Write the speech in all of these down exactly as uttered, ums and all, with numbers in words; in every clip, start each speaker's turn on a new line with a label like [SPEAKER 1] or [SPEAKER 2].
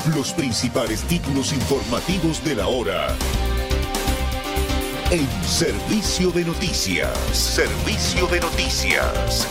[SPEAKER 1] Los principales títulos informativos de la hora. En Servicio de Noticias. Servicio de Noticias.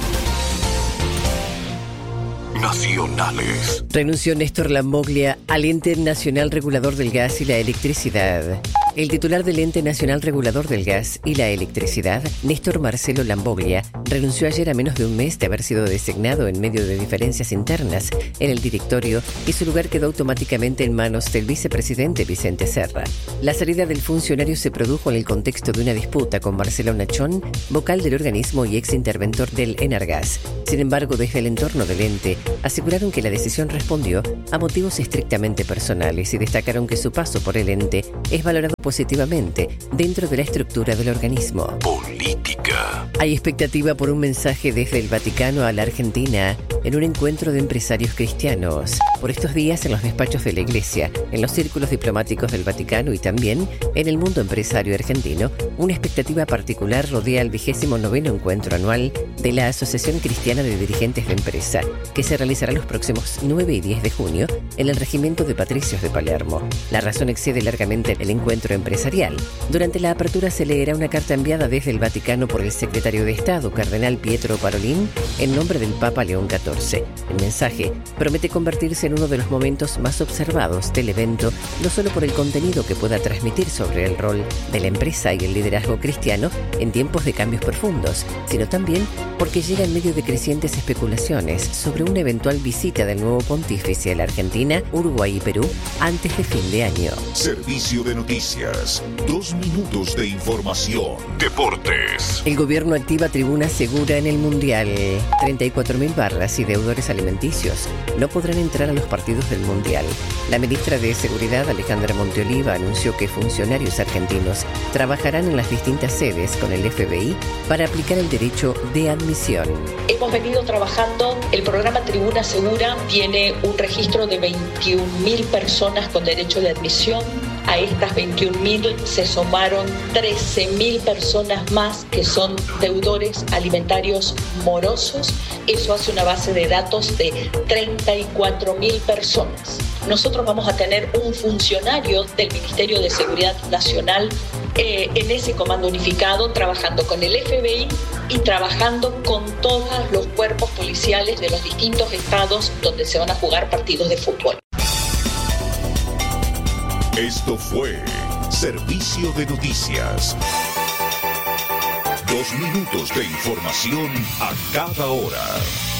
[SPEAKER 1] Nacionales.
[SPEAKER 2] Renunció Néstor Lamboglia al Ente Nacional Regulador del Gas y la Electricidad. El titular del Ente Nacional Regulador del Gas y la Electricidad, Néstor Marcelo Lamboglia, renunció ayer a menos de un mes de haber sido designado en medio de diferencias internas en el directorio y su lugar quedó automáticamente en manos del vicepresidente Vicente Serra. La salida del funcionario se produjo en el contexto de una disputa con Marcelo Nachón, vocal del organismo y ex interventor del Enargas. Sin embargo, desde el entorno del ente, aseguraron que la decisión respondió a motivos estrictamente personales y destacaron que su paso por el ente es valorado positivamente dentro de la estructura del organismo.
[SPEAKER 1] Política.
[SPEAKER 2] Hay expectativa por un mensaje desde el Vaticano a la Argentina en un encuentro de empresarios cristianos. Por estos días, en los despachos de la Iglesia, en los círculos diplomáticos del Vaticano y también en el mundo empresario argentino, una expectativa particular rodea el vigésimo noveno encuentro anual de la Asociación Cristiana de Dirigentes de Empresa, que se realizará los próximos nueve y diez de junio en el Regimiento de Patricios de Palermo. La razón excede largamente el encuentro empresarial. Durante la apertura se leerá una carta enviada desde el Vaticano por el secretario de Estado, cardenal Pietro Parolin, en nombre del Papa León catorce. El mensaje promete convertirse en uno de los momentos más observados del evento, no solo por el contenido que pueda transmitir sobre el rol de la empresa y el liderazgo cristiano en tiempos de cambios profundos, sino también porque llega en medio de crecientes especulaciones sobre una eventual visita del nuevo pontífice a la Argentina, Uruguay y Perú antes de fin de año.
[SPEAKER 1] Servicio de Noticias. Dos minutos de información. Deportes.
[SPEAKER 2] El gobierno activa tribuna segura en el Mundial. treinta y cuatro mil barras y deudores alimenticios no podrán entrar a los partidos del Mundial. La ministra de Seguridad, Alejandra Monteoliva, anunció que funcionarios argentinos trabajarán en las distintas sedes con el F B I para aplicar el derecho de admisión.
[SPEAKER 3] Hemos venido trabajando, el programa Tribuna Segura tiene un registro de veintiún mil personas con derecho de admisión. A estas veintiún mil se sumaron trece mil personas más que son deudores alimentarios morosos. Eso hace una base de datos de treinta y cuatro mil personas. Nosotros vamos a tener un funcionario del Ministerio de Seguridad Nacional eh, en ese comando unificado, trabajando con el F B I y trabajando con todos los cuerpos policiales de los distintos estados donde se van a jugar partidos de fútbol.
[SPEAKER 1] Esto fue Servicio de Noticias. Dos minutos de información a cada hora.